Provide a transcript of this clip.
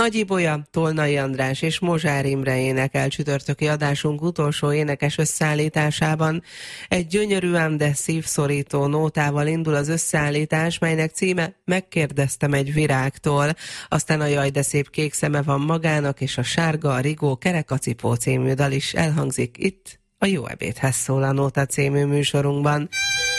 Nagy Ibolya, Tolnai András és Mozsár Imre énekel csütörtöki adásunk utolsó énekes összeállításában. Egy gyönyörű, ám de szívszorító nótával indul az összeállítás, melynek címe Megkérdeztem egy virágtól. Aztán a Jaj, de szép kék szeme van magának, és a Sárga, a Rigó, Kerekacipó című dal is elhangzik itt a Jó ebédhez szól a Nóta című műsorunkban.